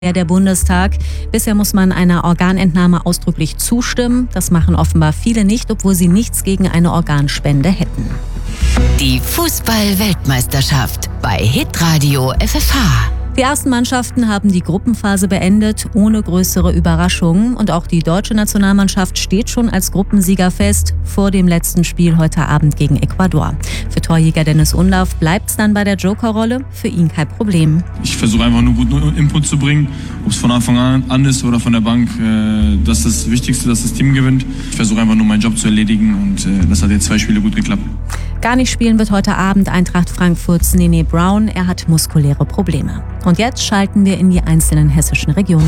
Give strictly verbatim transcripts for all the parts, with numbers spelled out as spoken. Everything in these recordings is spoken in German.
Der Bundestag. Bisher muss man einer Organentnahme ausdrücklich zustimmen. Das machen offenbar viele nicht, obwohl sie nichts gegen eine Organspende hätten. Die Fußball-Weltmeisterschaft bei Hitradio F F H. Die ersten Mannschaften haben die Gruppenphase beendet, ohne größere Überraschungen. Und auch die deutsche Nationalmannschaft steht schon als Gruppensieger fest vor dem letzten Spiel heute Abend gegen Ecuador. Für Torjäger Dennis Undav bleibt es dann bei der Jokerrolle. Für ihn kein Problem. Ich versuche einfach nur guten Input zu bringen, ob es von Anfang an ist oder von der Bank. Das ist das Wichtigste, dass das Team gewinnt. Ich versuche einfach nur meinen Job zu erledigen und das hat jetzt zwei Spiele gut geklappt. Gar nicht spielen wird heute Abend Eintracht Frankfurts Nene Brown. Er hat muskuläre Probleme. Und jetzt schalten wir in die einzelnen hessischen Regionen.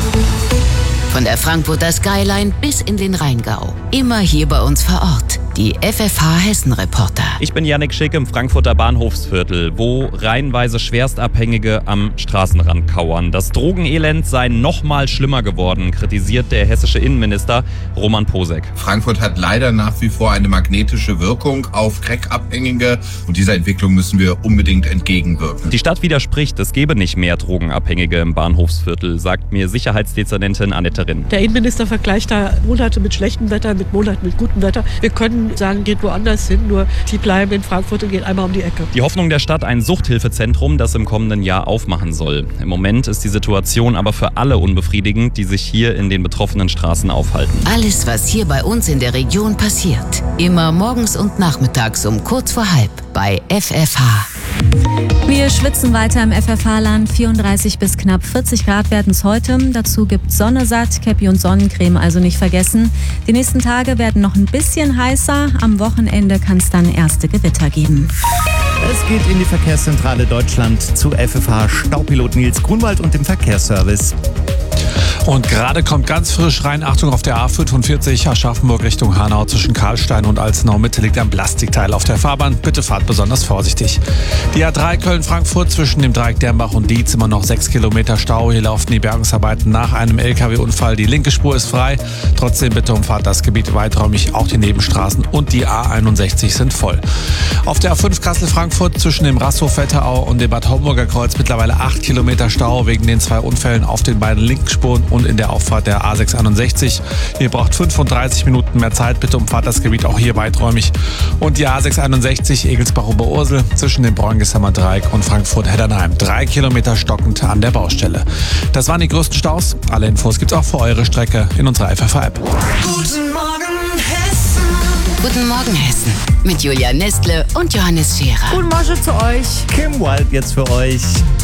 Von der Frankfurter Skyline bis in den Rheingau. Immer hier bei uns vor Ort. Die F F H Hessen-Reporter. Ich bin Yannick Schick im Frankfurter Bahnhofsviertel, wo reihenweise Schwerstabhängige am Straßenrand kauern. Das Drogenelend sei noch mal schlimmer geworden, kritisiert der hessische Innenminister Roman Posek. Frankfurt hat leider nach wie vor eine magnetische Wirkung auf Crack-Abhängige und dieser Entwicklung müssen wir unbedingt entgegenwirken. Die Stadt widerspricht, es gebe nicht mehr Drogenabhängige im Bahnhofsviertel, sagt mir Sicherheitsdezernentin Annette Rinn. Der Innenminister vergleicht da Monate mit schlechtem Wetter mit Monaten mit gutem Wetter. Wir können sagen, geht woanders hin, nur die bleiben in Frankfurt und gehen einmal um die Ecke. Die Hoffnung der Stadt, ein Suchthilfezentrum, das im kommenden Jahr aufmachen soll. Im Moment ist die Situation aber für alle unbefriedigend, die sich hier in den betroffenen Straßen aufhalten. Alles, was hier bei uns in der Region passiert. Immer morgens und nachmittags um kurz vor halb bei F F H. Wir schwitzen weiter im F F H-Land. vierunddreißig bis knapp vierzig Grad werden es heute. Dazu gibt es Sonne satt, Käppi und Sonnencreme also nicht vergessen. Die nächsten Tage werden noch ein bisschen heißer. Am Wochenende kann es dann erste Gewitter geben. Es geht in die Verkehrszentrale Deutschland zu F F H Staupilot Nils Grunwald und dem Verkehrsservice. Und gerade kommt ganz frisch rein, Achtung auf der A fünfundvierzig Aschaffenburg Richtung Hanau zwischen Karlstein und Alzenau Mitte liegt ein Plastikteil auf der Fahrbahn. Bitte fahrt besonders vorsichtig. Die A drei Köln-Frankfurt zwischen dem Dreieck Dernbach und Dietz immer noch sechs Kilometer Stau. Hier laufen die Bergungsarbeiten nach einem L K W-Unfall. Die linke Spur ist frei. Trotzdem bitte umfahrt das Gebiet weiträumig. Auch die Nebenstraßen und die A einundsechzig sind voll. Auf der A fünf Kassel-Frankfurt zwischen dem Rassow-Wetterau und dem Bad Homburger Kreuz mittlerweile acht Kilometer Stau wegen den zwei Unfällen auf den beiden linken Spuren und in der Auffahrt der A sechshunderteinundsechzig. Ihr braucht fünfunddreißig Minuten mehr Zeit. Bitte umfahrt das Gebiet auch hier weiträumig. Und die A sechshunderteinundsechzig Egelsbach-Oberursel zwischen dem Bräungeshammer Dreieck und Frankfurt-Heddernheim. Drei Kilometer stockend an der Baustelle. Das waren die größten Staus. Alle Infos gibt's auch für eure Strecke in unserer F F H-App. Guten Morgen Hessen. Guten Morgen Hessen. Mit Julia Nestle und Johannes Scherer. Guten Morgen zu euch. Kim Wilde jetzt für euch.